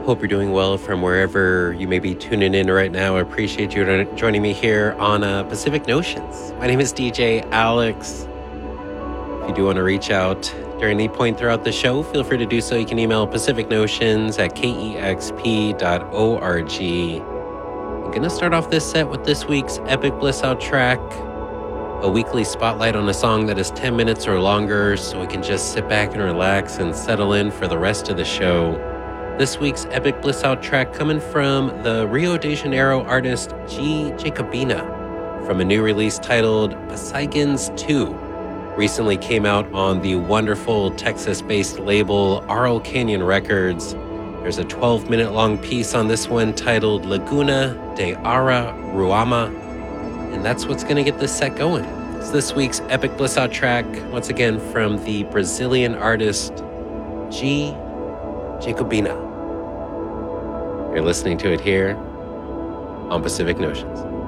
Hope you're doing well from wherever you may be tuning in right now. I appreciate you joining me here on Pacific Notions. My name is DJ Alex. If you do want to reach out during any point throughout the show, feel free to do so. You can email pacificnotions@kexp.org. I'm going to start off this set with this week's Epic Bliss Out track, a weekly spotlight on a song that is 10 minutes or longer, so we can just sit back and relax and settle in for the rest of the show. This week's Epic Bliss Out track coming from the Rio de Janeiro artist G. Jacobina from a new release titled Pasaigans 2. Recently came out on the wonderful Texas-based label Arl Canyon Records. There's a 12-minute long piece on this one titled Laguna de Araruama, and that's what's going to get this set going. It's this week's Epic Bliss Out track, once again from the Brazilian artist G. Jacobina. You're listening to it here on Pacific Notions.